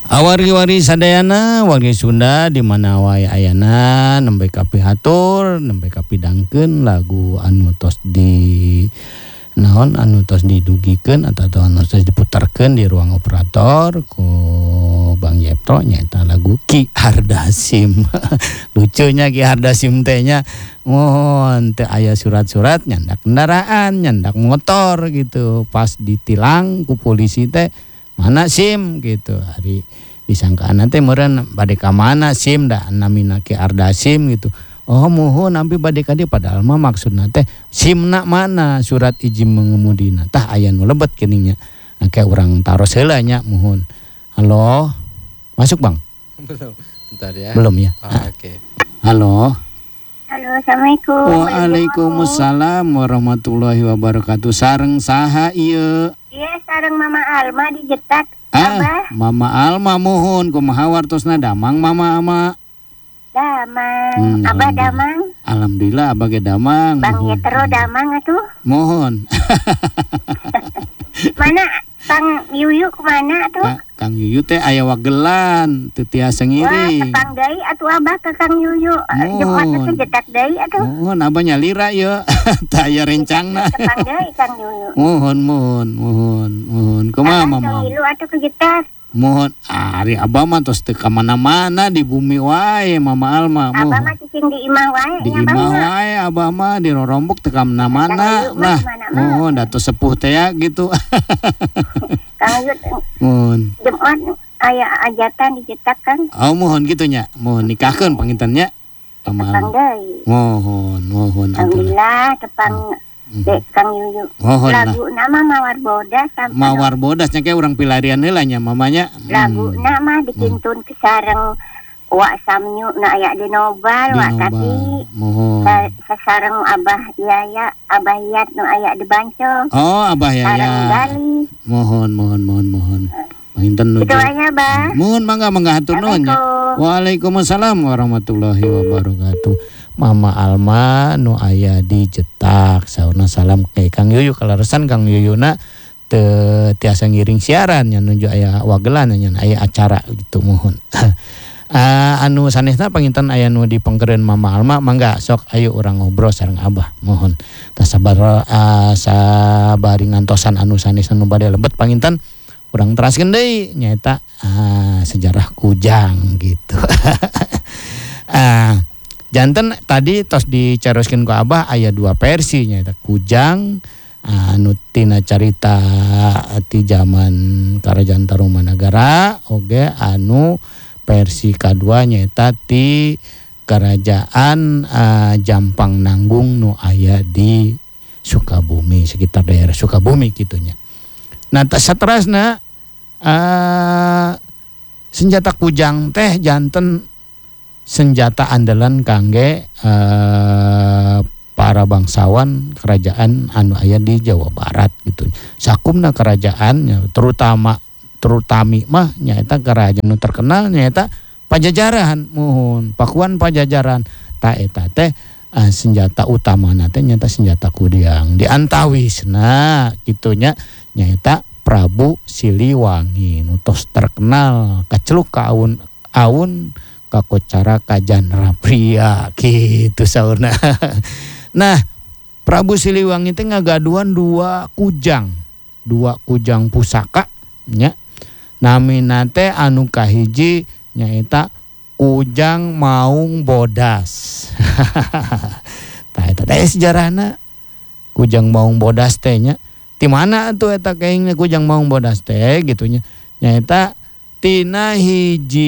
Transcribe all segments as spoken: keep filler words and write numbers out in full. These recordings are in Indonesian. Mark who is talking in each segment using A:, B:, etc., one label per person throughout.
A: Awari-wari sadayana wargi Sunda di mana wae ayana nembe kapihatur nembe kapidangkeun lagu anu tos di naon anu tos didugikeun atawa anu tos diputarkeun di ruang operator ku Bang Yepto nyaeta lagu Ki Hardasim. Lucunya Ki Hardasim teh nya mohon teh aya surat-surat nyandak kendaraan, nyandak motor gitu. Pas ditilang ku polisi teh mana SIM gitu. Hari disangkaan nanti meureun bade ka mana SIM da namina Ki Hardasim gitu. Oh mohon nampi bade ka dieu padahal mah maksudna teh SIM-na mana surat izin mengemudina. Tah aya nu lebet geuning nya. Engke urang taros heula nya mohon. Halo. Masuk Bang?
B: Belum. Bentar ya.
A: Belum ya.
B: Oh, oke. Okay.
A: Halo.
C: Halo, Assalamualaikum.
A: Waalaikumsalam warahmatullahi wabarakatuh. Sareng saha ieu?
C: Iya, sareng Mama Alma di Jetak.
A: Ah,
C: Abah.
A: Mama Alma mohon kumaha wartosna damang Mama Ama.
C: Damang.
A: Hmm,
C: Abah
A: alhamdulillah.
C: damang.
A: Alhamdulillah abah ge damang.
C: Bang
A: Mohon.
C: Yetro damang atuh.
A: Mohon.
C: Mana Kang Yuyu kemana atuh?
A: Ka- Kang Yuyu teh aya wagelan teu tiasa
C: Wah,
A: ngiring.
C: tepang deui atuh Abah ke Kang Yuyu.
A: Mohon.
C: Jumat teh Jetak deui atuh.
A: Mohon abah nyalira ye. Tah aya rencangna.
C: Tepang deui Kang Yuyu.
A: Mohon mohon mohon mohon. Kumaha
C: Abah
A: Mama?
C: Kang Yuyu atuh ke Jetak.
A: Mohon ari abah mah tos teu ka mana-mana di bumi wae Mama Alma.
C: Abah
A: Mohon.
C: mah cicing di imah wae
A: Di
C: nya
A: imah
C: Bang.
A: wae abah mah di Rorombok teu ka mana-mana.
C: Kang Yuyu mah
A: Lah,
C: mana-mana.
A: mohon dato sepuh teh ya gitu.
C: Kang Yuyu
A: Mohon.
C: Jumat aya ajatan di Jetak kan.
A: Oh mohon gitu nya. Mohon nikahkeun pangintennya. Mama
C: Tepang
A: Alma.
C: deui.
A: Mohon, mohon atuh.
C: Alhamdulillah tepang Dek Kang Yuyu.
A: Mohon lah.
C: Lagu nama Mawar Bodas sampai
A: Mawar bodasnya kayak orang pilarian heula nya mamanya.
C: lagu
A: Hmm.
C: nama dikintun ke sareng wa samyu na aya di nobal wa
A: Di
C: tadi
A: Nobal. Mohon.
C: sa- sasareng Abah Yaya Abah Yat nu aya di Bancol
A: Oh, abah ya
C: sareng
A: ya.
C: Gali
A: Mohon, mohon, mohon, mohon. Panginten nuju.
C: itu aja Bah.
A: Mohon mangga mangga hatur nuhun nya.
C: Assalamualaikum.
A: Waalaikumsalam warahmatullahi wabarakatuh. Mama Alma nu aya di Jetak saurna salam ke Kang Yuyu kalaresan Kang Yuyuna teu tiasa ngiring siaran nya nuju aya wagelan nya aya acara gitu mohon. Uh, anu sanesna panginten aya nu dipengkereun Mama Alma mangga sok ayo urang ngobrol sareng Abah mohon. Tah sabar uh, sabari ngantosan anu sanesna nu bade lebet panginten urang teraskeun deui nyaeta uh, sejarah Kujang gitu. uh, Janten tadi tos dicaroskeun ku Abah aya dua versi nyaeta Kujang anu tina carita ti zaman Karajaan Tarumanagara oge anu versi kadua nyaeta ti Kerajaan uh, Jampang Nanggung nu aya di Sukabumi sekitar daerah Sukabumi gitunya. Nah saterasna uh, senjata Kujang teh janten senjata andalan kangge uh, para bangsawan kerajaan anu aya di Jawa Barat gitu. Sakumna kerajaan terutama terutami mah nyaeta kerajaan nu terkenal nyaeta Pajajaran mohon Pakuan Pajajaran ta eta teh uh, senjata utamana teh nyaeta senjata Kujang diantawisna kitunya nyaeta Prabu Siliwangi nu tos terkenal kaceluk ka aun aun kakocara kajan rapria gitu saurna. Nah, Prabu Siliwangi teh ngagaduan dua kujang, dua kujang pusaka nya. Namina teh anu kahiji nyaeta Kujang Maung Bodas. Tah eta teh sejarahna Kujang Maung Bodas teh nya. Ti mana atuh eta kaengna Kujang Maung Bodas teh gitu nya. Nyaeta tina hiji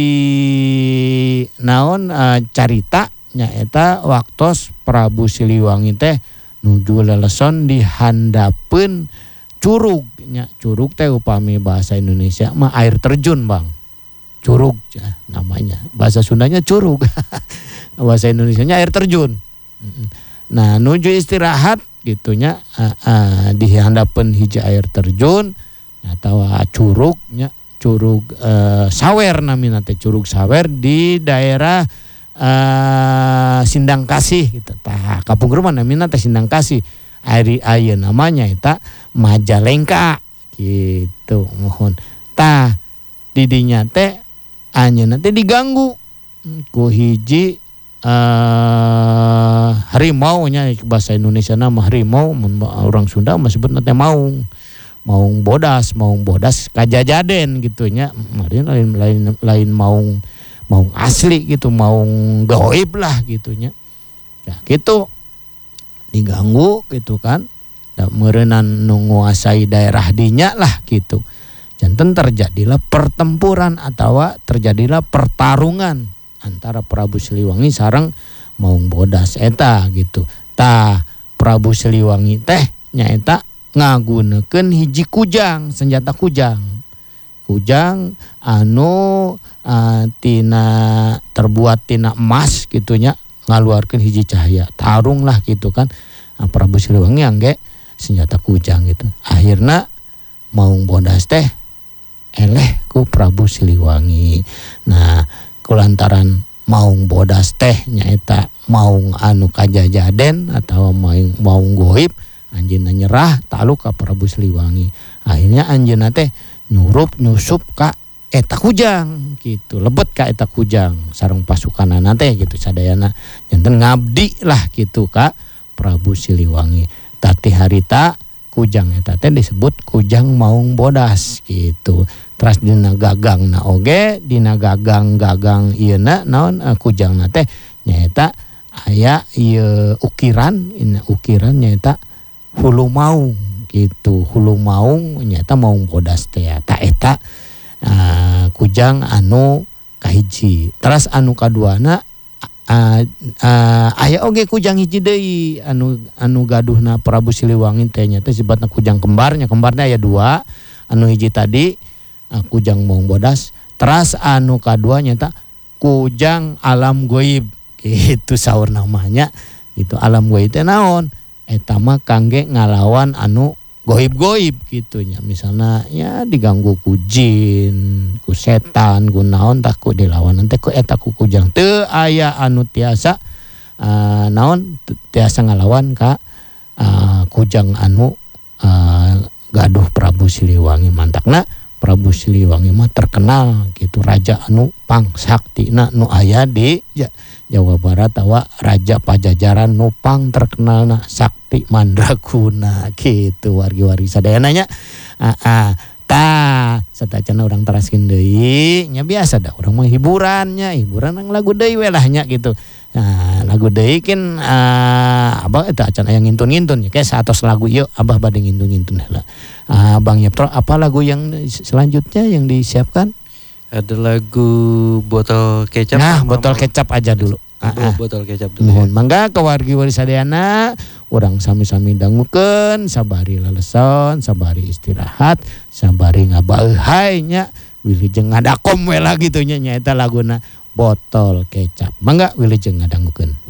A: naon uh, carita nyaeta waktos Prabu Siliwangi teh nuju leleson dihandapeun curug nya curug teh upami bahasa Indonesia mah air terjun Bang curug ya, namanya bahasa Sundanya curug bahasa Indonesianya air terjun. Nah nuju istirahat gitunya uh, uh, dihandapeun hiji air terjun atau curug nya Curug uh, Sawer namina teh Curug Sawer di daerah uh, Sindang Kasih gitu. Tah kapungkur mah namina teh Sindang Kasih. Ari ayeuna namanya eta Majalengka gitu mohon. Tah di dinya teh anjeunna teh diganggu ku hiji uh, harimau nya bahasa Indonesia nama harimau, mun orang Sunda mah sebutna teh maung. Maung bodas, maung bodas kajajaden gitu nya. Lain lain lain maung maung asli gitu, maung gaib lah gitu nya. Ya gitu diganggu gitu kan. Da meureunnan nu nguasai daerah dinya lah gitu. Janten terjadilah pertempuran atawa terjadilah pertarungan antara Prabu Siliwangi sareng maung bodas eta gitu. Tah Prabu Siliwangi teh nyaeta ngagunekeun hiji kujang, senjata kujang. Kujang anu uh, tina terbuat tina emas gitu nya, ngaluarkeun hiji cahaya. Tarung lah gitu kan. Nah, Prabu Siliwangi angge senjata kujang gitu. Akhirna maung bodas teh eleh ku Prabu Siliwangi. Nah, kulantaran maung bodas teh nyaeta maung anu kajajaden atau maung maung goib, anjeunna nyerah talu ka Prabu Siliwangi. Akhirnya anjeunna teh nyurup nyusup ka eta kujang gitu, lebet ka eta kujang sareng pasukanana teh gitu sadayana janten ngabdi lah gitu ka Prabu Siliwangi. Tati harita kujang eta teh disebut kujang maung bodas gitu. Terus dina gagangna oge, dina gagang-gagang ieuna naon uh, kujangna teh nyaeta aya ieu ukiran, ina ukiran nyaeta hulu maung gitu. Hulu maung nyata maung bodas teh ta eta uh, kujang anu kahiji. Terus anu kaduana uh, uh, aya oge kujang hiji deui anu anu gaduhna Prabu Siliwangi teh nyata sibatna kujang kembarnya. Kembarnya aya dua. Anu hiji tadi uh, kujang maung bodas. Terus anu kadua nyata kujang alam goib gitu saur namanya. Itu alam goib teh naon? Eta mah kangge ngalawan anu goib-goib gitu nya. Misalnya ya diganggu ku jin, ku setan, ku naon tah ku dilawan teh ku eta ku kujang. Teu aya anu tiasa uh, naon tiasa ngalawan ka uh, kujang anu uh, gaduh Prabu Siliwangi. Mantakna Prabu Siliwangi mah terkenal gitu raja anu pangsaktina nu aya di ya, Jawa Barat tawa Raja Pajajaran nupang terkenal na sakti mandraguna gitu wargi-wargi sadayana nya. Ah, ah, tah satacana urang teraskeun deui nya biasa da urang mah hiburannya hiburan nang lagu deui we lah nya gitu. Nah, lagu deui kan uh, abah eta acan aya ngintun-ngintun kayak satos lagu ieu abah bade ngintun-ngintun heula. Uh, Bang Yepro apa lagu yang selanjutnya yang disiapkan?
B: Ada lagu botol kecap.
A: Nah, botol kecap aja dulu.
B: Ah, ah. Botol kecap dulu.
A: Mohon mangga ka wargi wali sadayana urang sami-sami dangukeun sabari laleson, sabari istirahat, sabari ngabaeuhay nya wilujeng ngadakom we lah gitu nya nyaeta laguna botol kecap. Mangga wilujeng ngadangukeun.